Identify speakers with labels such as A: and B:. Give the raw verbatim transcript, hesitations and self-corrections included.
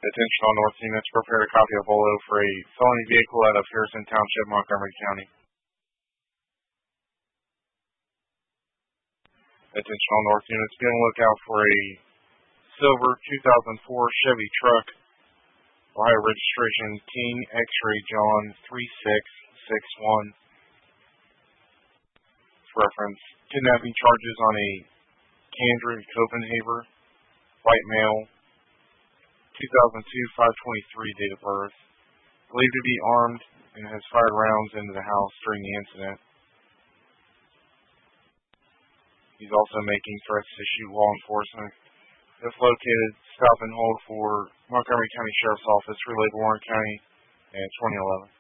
A: Attention all North units, prepare a copy of Bolo for a felony vehicle out of Harrison Township, Montgomery County. Attention all North units, be on the lookout for a silver two thousand four Chevy truck, Ohio registration King X-Ray John three six six one. For reference, kidnapping charges on a Candra Copenhaver, white male, two thousand two, five twenty-three date of birth, believed to be armed and has fired rounds into the house during the incident. He's also making threats to shoot law enforcement. If located, stop and hold for Montgomery County Sheriff's Office, relay Warren County, and twenty eleven.